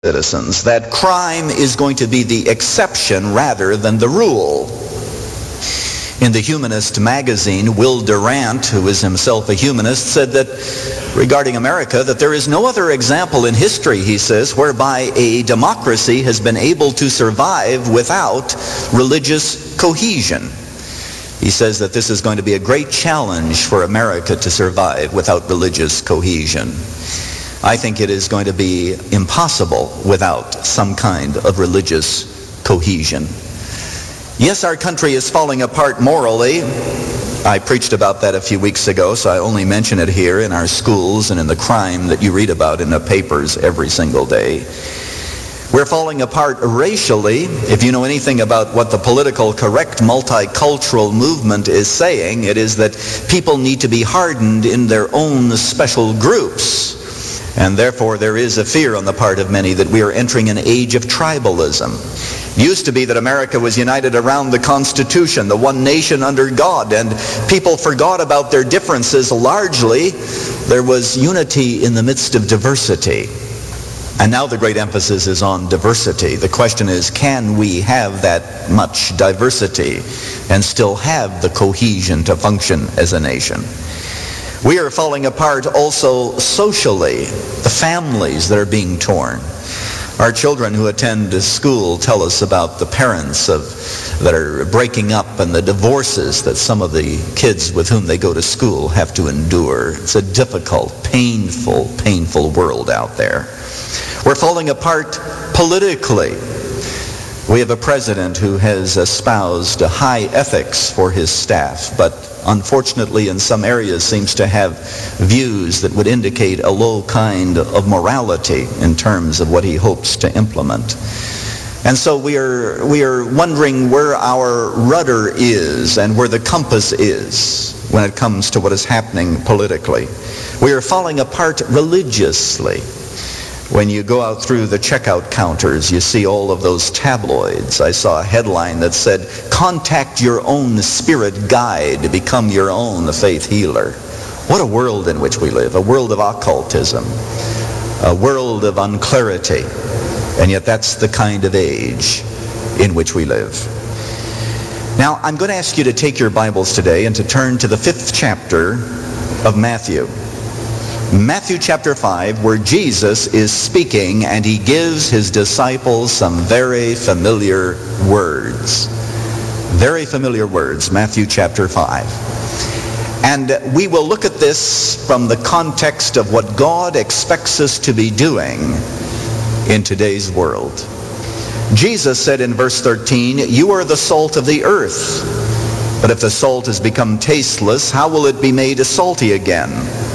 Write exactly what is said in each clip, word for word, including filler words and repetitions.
citizens, that crime is going to be the exception rather than the rule. In the Humanist magazine, Will Durant, who is himself a humanist, said that regarding America, that there is no other example in history, he says, whereby a democracy has been able to survive without religious cohesion. He says that this is going to be a great challenge for America to survive without religious cohesion. I think it is going to be impossible without some kind of religious cohesion. Yes, our country is falling apart morally. I preached about that a few weeks ago, so I only mention it here in our schools and in the crime that you read about in the papers every single day. We're falling apart racially. If you know anything about what the political correct multicultural movement is saying, it is that people need to be hardened in their own special groups. And therefore there is a fear on the part of many that we are entering an age of tribalism. It used to be that America was united around the Constitution, the one nation under God, and people forgot about their differences largely. There was unity in the midst of diversity. And now the great emphasis is on diversity. The question is, can we have that much diversity and still have the cohesion to function as a nation? We are falling apart also socially. The families that are being torn. Our children who attend school tell us about the parents of, that are breaking up and the divorces that some of the kids with whom they go to school have to endure. It's a difficult, painful, painful world out there. We're falling apart politically. We have a president who has espoused a high ethics for his staff, but unfortunately in some areas seems to have views that would indicate a low kind of morality in terms of what he hopes to implement. And so we are, we are wondering where our rudder is and where the compass is when it comes to what is happening politically. We are falling apart religiously. When you go out through the checkout counters, you see all of those tabloids. I saw a headline that said, "Contact your own spirit guide to become your own faith healer." What a world in which we live, a world of occultism, a world of unclarity, and yet that's the kind of age in which we live. Now, I'm going to ask you to take your Bibles today and to turn to the fifth chapter of Matthew. Matthew chapter five, where Jesus is speaking and he gives his disciples some very familiar words. Very familiar words, Matthew chapter five. And we will look at this from the context of what God expects us to be doing in today's world. Jesus said in verse thirteen, "You are the salt of the earth. But if the salt has become tasteless, how will it be made salty again?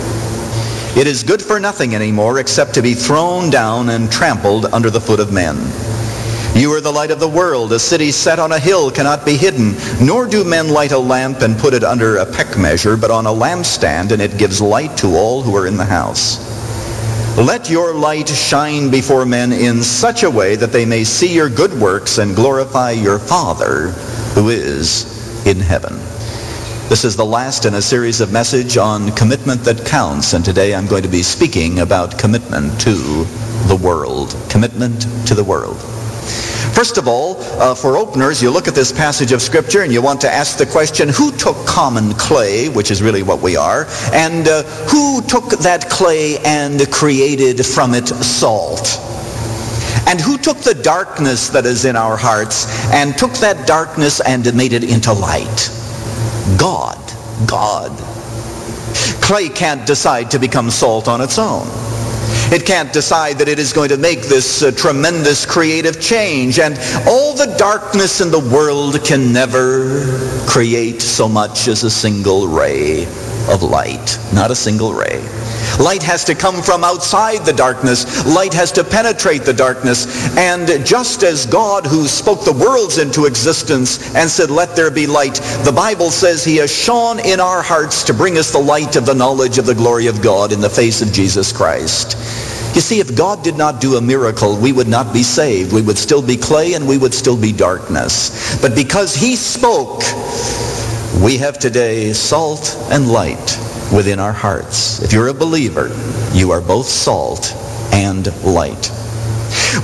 It is good for nothing anymore except to be thrown down and trampled under the foot of men. You are the light of the world. A city set on a hill cannot be hidden, nor do men light a lamp and put it under a peck measure, but on a lampstand, and it gives light to all who are in the house. Let your light shine before men in such a way that they may see your good works and glorify your Father who is in heaven." This is the last in a series of message on commitment that counts, and today I'm going to be speaking about commitment to the world. Commitment to the world. First of all, uh, for openers, you look at this passage of Scripture and you want to ask the question, who took common clay, which is really what we are, and uh, who took that clay and created from it salt? And who took the darkness that is in our hearts and took that darkness and made it into light? God. God. Clay can't decide to become salt on its own. It can't decide that it is going to make this uh, tremendous creative change. And all the darkness in the world can never create so much as a single ray of light. Not a single ray. Light has to come from outside the darkness. Light has to penetrate the darkness. And just as God, who spoke the worlds into existence and said, "Let there be light," the Bible says he has shone in our hearts to bring us the light of the knowledge of the glory of God in the face of Jesus Christ. You see, if God did not do a miracle, we would not be saved. We would still be clay and we would still be darkness. But because he spoke, we have today salt and light within our hearts. If you're a believer, you are both salt and light.